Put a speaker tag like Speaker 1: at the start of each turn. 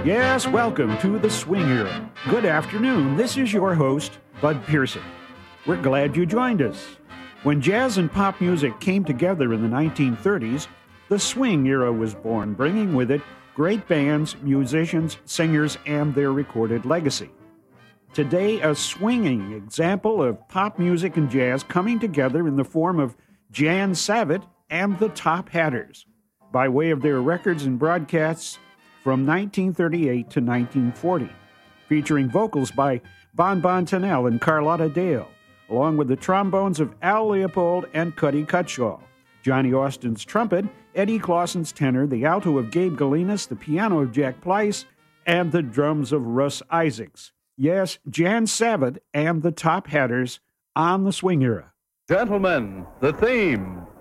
Speaker 1: Yes, welcome to the Swing Era. Good afternoon. This is your host, Bud Pearson. We're glad you joined us. When jazz and pop music came together in the 1930s, the swing era was born, bringing with it great bands, musicians, singers, and their recorded legacy. Today, a swinging example of pop music and jazz coming together in the form of Jan Savitt and the Top Hatters, by way of their records and broadcasts from 1938 to 1940, featuring vocals by Bon Bon Tennell and Carlotta Dale, along with the trombones of Al Leopold and Cuddy Cutshaw, Johnny Austin's trumpet, Eddie Clausen's tenor, the alto of Gabe Galinas, the piano of Jack Pleiss, and the drums of Russ Isaacs. Yes, Jan Savitt and the Top Hatters on the Swing Era.
Speaker 2: Gentlemen, the theme.